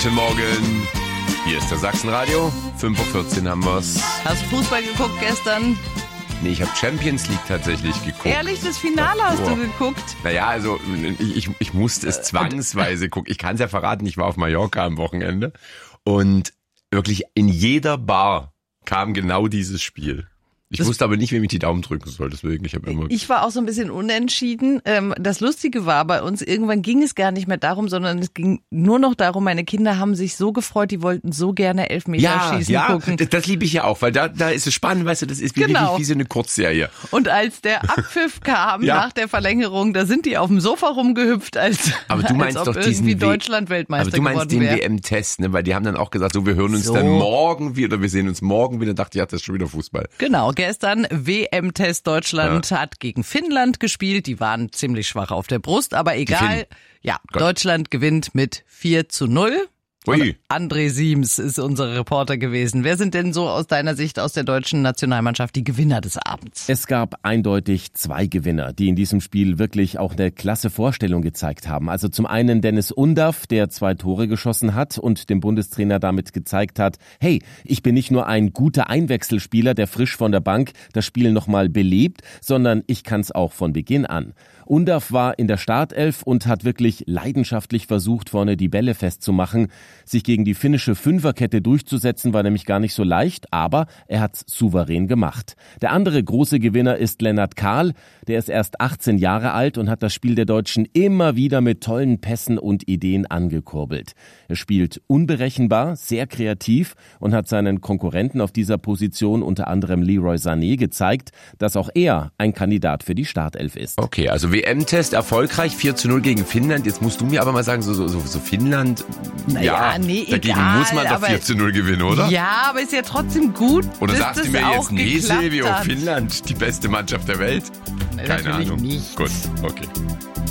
Guten Morgen. Hier ist der Sachsenradio. 5.14 Uhr haben wir's. Hast du Fußball geguckt gestern? Nee, ich habe Champions League tatsächlich geguckt. Ehrlich, das Finale hast du geguckt? Naja, also ich musste es zwangsweise gucken. Ich kann es ja verraten, ich war auf Mallorca am Wochenende und wirklich in jeder Bar kam genau dieses Spiel. Ich wusste aber nicht, wem ich die Daumen drücken soll, deswegen, ich war auch so ein bisschen unentschieden. Das Lustige war bei uns, irgendwann ging es gar nicht mehr darum, sondern es ging nur noch darum, meine Kinder haben sich so gefreut, die wollten so gerne Elfmeterschießen gucken. Ja, das liebe ich ja auch, weil da ist es spannend, weißt du, das ist wie so eine Kurzserie. Und als der Abpfiff kam nach der Verlängerung, da sind die auf dem Sofa rumgehüpft, als ob irgendwie Deutschland Weltmeister geworden wäre. Aber du meinst den WM-Test, ne? Weil die haben dann auch gesagt, so wir hören uns dann morgen wieder, wir sehen uns morgen wieder, dachte ich, das ist schon wieder Fußball. Genau. Gestern WM-Test Deutschland hat gegen Finnland gespielt. Die waren ziemlich schwach auf der Brust, aber egal. Ja, Deutschland gewinnt mit 4:0. Ui. André Siems ist unser Reporter gewesen. Wer sind denn so aus deiner Sicht aus der deutschen Nationalmannschaft die Gewinner des Abends? Es gab eindeutig 2 Gewinner, die in diesem Spiel wirklich auch eine klasse Vorstellung gezeigt haben. Also zum einen Dennis Undaff, der 2 Tore geschossen hat und dem Bundestrainer damit gezeigt hat, hey, ich bin nicht nur ein guter Einwechselspieler, der frisch von der Bank das Spiel nochmal belebt, sondern ich kann es auch von Beginn an. Undaff war in der Startelf und hat wirklich leidenschaftlich versucht, vorne die Bälle festzumachen. Sich gegen die finnische Fünferkette durchzusetzen, war nämlich gar nicht so leicht, aber er hat's souverän gemacht. Der andere große Gewinner ist Lennart Kahl. Der ist erst 18 Jahre alt und hat das Spiel der Deutschen immer wieder mit tollen Pässen und Ideen angekurbelt. Er spielt unberechenbar, sehr kreativ und hat seinen Konkurrenten auf dieser Position, unter anderem Leroy Sané, gezeigt, dass auch er ein Kandidat für die Startelf ist. Okay, also WM-Test erfolgreich, 4:0 gegen Finnland. Jetzt musst du mir aber mal sagen, so Finnland, dagegen muss man doch 4:0 gewinnen, oder? Ja, aber ist ja trotzdem gut. Oder sagst du mir jetzt, nee, Silvio, Finnland, die beste Mannschaft der Welt? Nein, Keine natürlich Ahnung. Nicht. Gut, okay.